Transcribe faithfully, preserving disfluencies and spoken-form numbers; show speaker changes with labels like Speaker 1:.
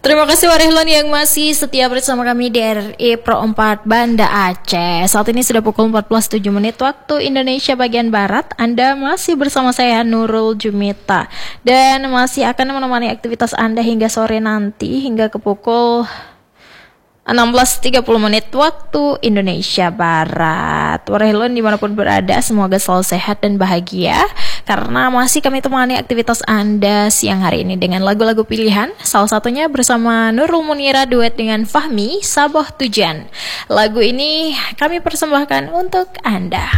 Speaker 1: Terima kasih Warehlan yang masih setia bersama kami di R I Pro empat Banda Aceh. Saat ini sudah pukul empat belas tujuh menit waktu Indonesia bagian Barat. Anda masih bersama saya Nurul Jumita dan masih akan menemani aktivitas Anda hingga sore nanti hingga ke pukul enam belas tiga puluh menit waktu Indonesia Barat. Warehlan dimanapun berada, semoga selalu sehat dan bahagia karena masih kami temani aktivitas Anda siang hari ini dengan lagu-lagu pilihan. Salah satunya bersama Nurul Munira duet dengan Fahmi, Saboh Tujan. Lagu ini kami persembahkan untuk Anda.